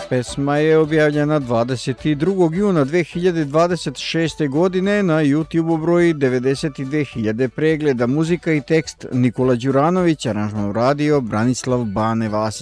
Pesma je objavljena 22. juna 2026. godine, na YouTube broji 92.000 pregleda. Muzika i tekst Nikola Đuranović, aranžman uradio Branislav Bane Vasić.